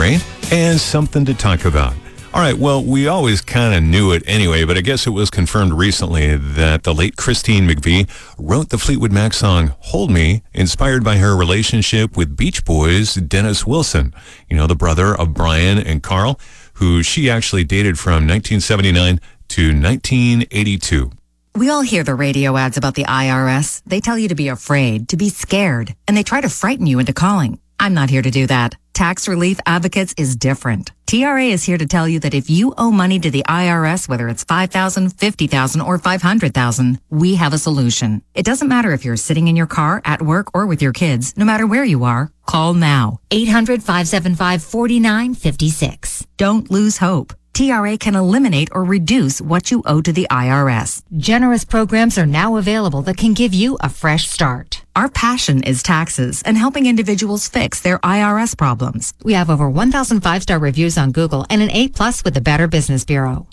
great and something to talk about. All right, well, we always kind of knew it anyway, but I guess it was confirmed recently that the late Christine McVie wrote the Fleetwood Mac song Hold Me, inspired by her relationship with Beach Boys' Dennis Wilson, the brother of Brian and Carl, who she actually dated from 1979 to 1982. We all hear the radio ads about the IRS. They tell you to be afraid, to be scared, and they try to frighten you into calling. I'm not here to do that. Tax Relief Advocates is different. TRA is here to tell you that if you owe money to the IRS, whether it's $5,000, $50,000, or $500,000, we have a solution. It doesn't matter if you're sitting in your car, at work, or with your kids. No matter where you are, call now. 800-575-4956. Don't lose hope. TRA can eliminate or reduce what you owe to the IRS. Generous programs are now available that can give you a fresh start. Our passion is taxes and helping individuals fix their IRS problems. We have over 1,000 5-star reviews on Google and an A+ with the Better Business Bureau.